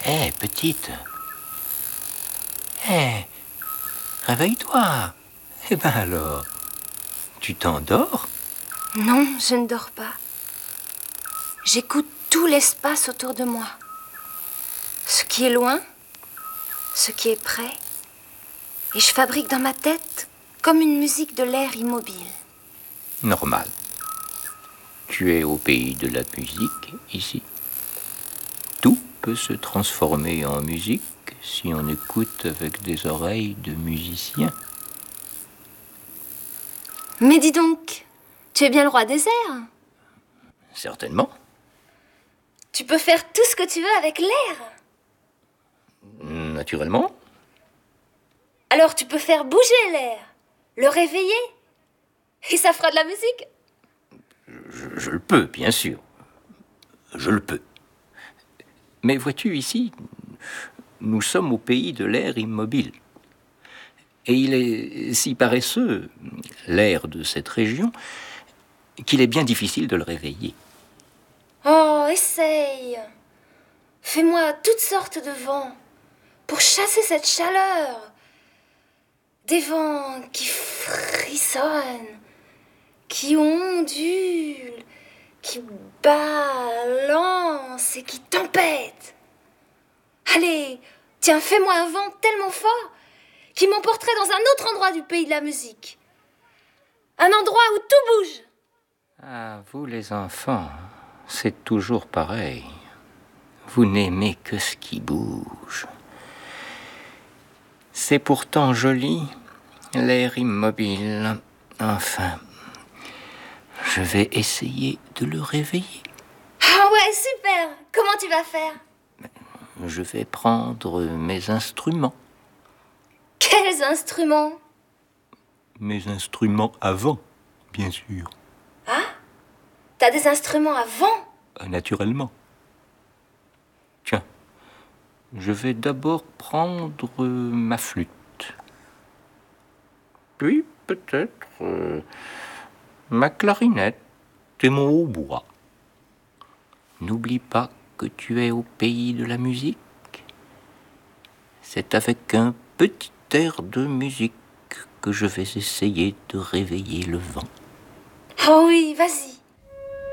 Hé, petite. Hé, réveille-toi. Eh ben alors, tu t'endors? Non, je ne dors pas. J'écoute tout l'espace autour de moi. Ce qui est loin, ce qui est près. Et je fabrique dans ma tête comme une musique de l'air immobile. Normal. Tu es au pays de la musique, ici. Tout peut se transformer en musique si on écoute avec des oreilles de musicien. Mais dis donc, tu es bien le roi des airs. Certainement. Tu peux faire tout ce que tu veux avec l'air. Naturellement. Alors tu peux faire bouger l'air, le réveiller. Et ça fera de la musique. Je le peux, bien sûr. Je le peux. Mais vois-tu, ici, nous sommes au pays de l'air immobile. Et il est si paresseux, l'air de cette région, qu'il est bien difficile de le réveiller. Oh, essaye. Fais-moi toutes sortes de vents pour chasser cette chaleur. Des vents qui frissonnent, qui ondulent, qui balancent et qui tempêtent. Allez, tiens, fais-moi un vent tellement fort qui m'emporterait dans un autre endroit du pays de la musique. Un endroit où tout bouge. Ah, vous les enfants, c'est toujours pareil. Vous n'aimez que ce qui bouge. C'est pourtant joli, l'air immobile. Enfin, je vais essayer de le réveiller. Ah ouais, super. Comment tu vas faire? Je vais prendre mes instruments. Quels instruments? Mes instruments à vent, bien sûr. Ah? T'as des instruments à vent? Naturellement. Tiens, je vais d'abord prendre ma flûte. Puis peut-être ma clarinette et mon hautbois. N'oublie pas que tu es au pays de la musique. C'est avec un petit air de musique que je vais essayer de réveiller le vent. Oh oui, vas-y.